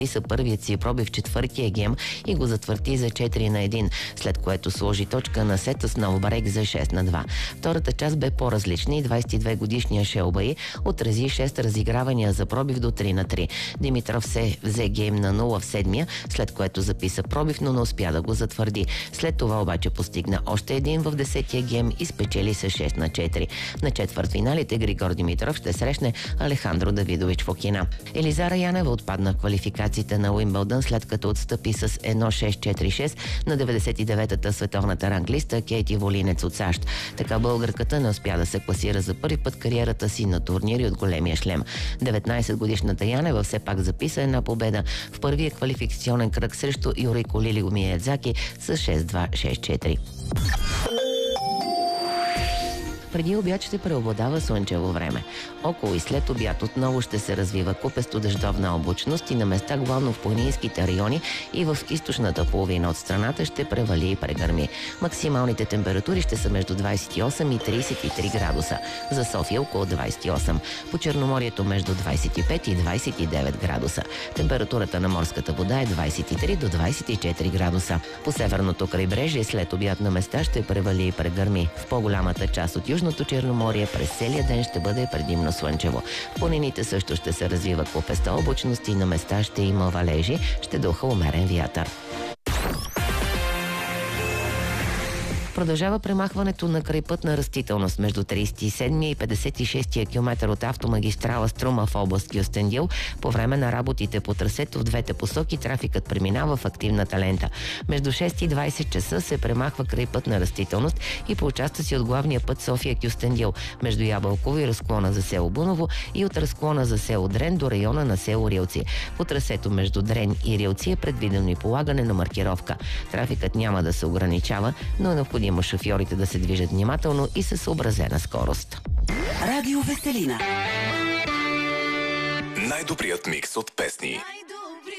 са първият си пробив в четвъртия гем и го затвърти за 4-1, след което сложи точка на сета с нов брейк за 6-2. Втората част бе по-различна и 22-годишния Шелбаи отрази 6 разигравания за пробив до 3-3. Димитров се взе гейм на 0 в седмия, след което записа пробив, но не успя да го затвърди. След това обаче постигна още един в 10-я гем и спечели с 6-4. На четвъртфиналите Григор Димитров ще срещне Алехандро Давидович Фокина. Елизара Янева отпадна в квалификациите на Уимбълдън, след като отстъпи с 1-6-4-6 на 99-та световната ранглиста Кейти Волинец от САЩ. Така българката не успя да се класира за първи път кариерата си на турнири от големия шлем. 19-годишната Янева все пак записа една победа в първия квалификационен кръг срещу Юрико Лилигомиядзаки с 6-2-6-4. Преди обяд ще преобладава слънчево време. Около и след обяд отново ще се развива купесто дъждовна облачност и на места главно в планинските райони и в източната половина от страната ще превали и прегърми. Максималните температури ще са между 28 и 33 градуса. За София около 28. По Черноморието между 25 и 29 градуса. Температурата на морската вода е 23 до 24 градуса. По северното крайбрежие след обяд на места ще превали и прегърми. В по-голямата част от Южното Черноморие през целия ден ще бъде предимно слънчево. В планините също ще се развива купеста облачност и на места ще има валежи, ще духа умерен вятър. Продължава премахването на крайпътна растителност между 37 и 56 км от автомагистрала Струма в област Кюстендил. По време на работите по трасето в двете посоки трафикът преминава в активната лента. Между 6 и 20 часа се премахва крайпътна растителност и по участъци от главния път София Кюстендил, между Ябълково и разклона за село Буново и от разклона за село Дрен до района на село Рилци. По трасето между Дрен и Рилци е предвидено и полагане на маркировка. Трафикът няма да се ограничава, но е необходимо шофьорите да се движат внимателно и със съобразена скорост. Радио Веселина. Най-добрият микс от песни.